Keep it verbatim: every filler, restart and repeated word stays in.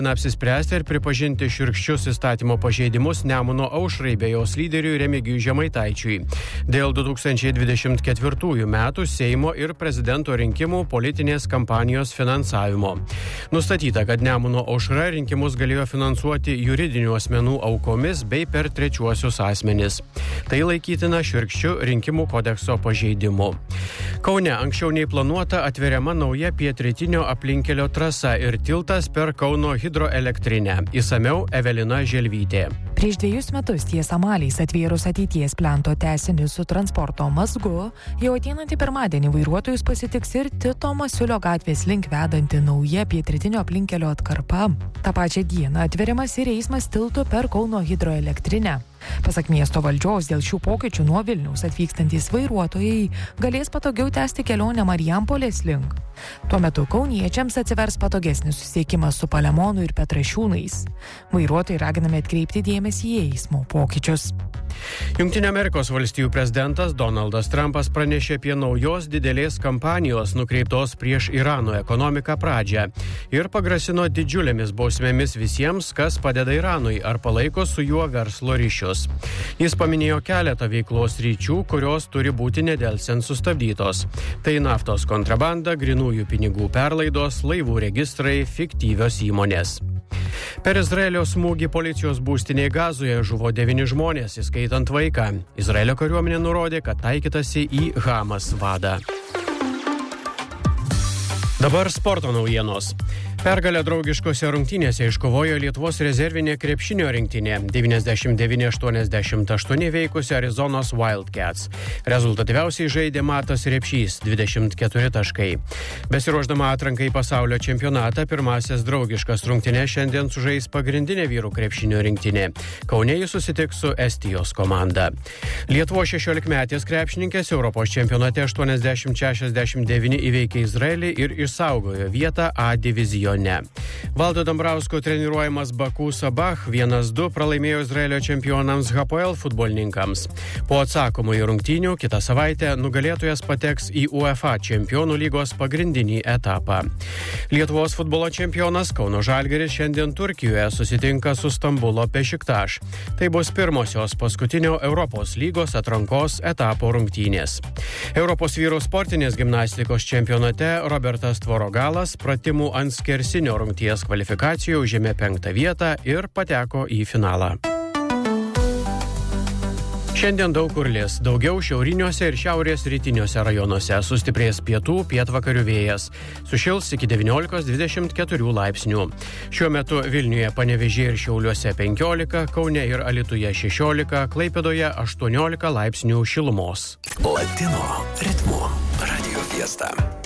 apsispręsti ir pripažinti šiurkščius įstatymo pažeidimus Nemuno Aušrai bei jos lyderiui Remigijui Žemaitaičiui dėl du tūkstančiai dvidešimt ketvirtųjų metų Seimo ir prezidento rinkimų politinės kampanijos finansavimo. Nustatyta, kad Nemuno Aušra rinkimus galėjo finansuoti juridinių asmenų aukomis bei per trečiuosius asmenis. Tai laikytina šiurkščiu rinkimų kodekso pažeidimu. Kaune anksčiau nei planuota atveriama nauja pietrytinio aplinkelio trasa ir tiltas per Kauno hidroelektrinę. Įsamiau Evelina Želvytė. Prieš dviejus metus ties Amaliais atvėrus ateities plento tęsinį su transporto mazgu, jau ateinantį pirmadienį vairuotojus pasitiks ir Tito Masiulio gatvės link vedanti nauja pietrytinio aplinkelio atkarpa. Ta pačia diena atveriamas ir eismas tiltu per Kauno hidroelektrinę. Pasak miesto valdžios, dėl šių pokyčių nuo Vilniaus atvykstantys vairuotojai galės patogiau tęsti kelionę Marijampolės link. Tuo metu kauniečiams atsivers patogesnis susisiekimas su Palemonu ir Petrašiūnais. Vairuotojai raginami atkreipti dėmesį į eismo pokyčius. Jungtinių Amerikos valstijų prezidentas Donaldas Trumpas pranešė apie naujos didelės kampanijos nukreiptos prieš Irano ekonomiką pradžią ir pagrasino didžiulėmis bausmėmis visiems, kas padeda Iranui ar palaiko su juo verslo ryšius. Jis paminėjo keletą veiklos ryčių, kurios turi būti nedelsiant sustabdytos. Tai naftos kontrabanda, grinųjų pinigų perlaidos, laivų registrai, fiktyvios įmonės. Per Izraelio smūgį policijos būstinėje Gazoje žuvo devyni žmonės, įskaitant vaiką. Izraelio kariuomenė nurodė, kad taikytasi į Hamas vadą. Dabar sporto naujienos. Pergalę draugiškose rungtynėse iškovojo Lietuvos rezervinė krepšinio rinktinė devyniasdešimt devyni aštuoniasdešimt aštuoni veikusi Arizonos Wildcats. Rezultatyviausiai žaidė Matas Repšys dvidešimt keturi taškai. Besiruošdama atrankai į pasaulio čempionatą, pirmąsias draugiškas rungtynes šiandien sužais pagrindinė vyrų krepšinio rinktinė. Kaune jis susitiks su Estijos komanda. Lietuvos šešiolikmetės krepšininkės Europos čempionate aštuoniasdešimt šešiasdešimt devyni įveikė Izraelį ir išsaugojo vietą A divizijoje. Valdo Dambrausko treniruojamas Baku Sabah vienas du pralaimėjo Izraelio čempionams Hapoel futbolininkams. Po atsakomųjų rungtynių kitą savaitę nugalėtojas pateks į UEFA čempionų lygos pagrindinį etapą. Lietuvos futbolo čempionas Kauno Žalgiris šiandien Turkijoje susitinka su Stambulo Bešiktaš. Tai bus pirmosios paskutinio Europos lygos atrankos etapo rungtynės. Europos vyrų sportinės gimnastikos čempionate Robertas Tvorogalas pratimų ant skersinio rungties kvalifikacijoje užėmė penktą vietą ir pateko į finalą. Šiandien daug kur lis, daugiau šiauriniuose ir šiaurės rytiniuose rajonuose, sustiprės pietų, pietvakarių vėjas, sušils iki devyniolikos dvidešimt keturių laipsnių. Šiuo metu Vilniuje, Panevėžyje ir Šiauliuose penkiolika, Kaune ir Alytuje šešiolika, Klaipėdoje aštuoniolika laipsnių šilumos. Latino ritmu Radio Fiesta.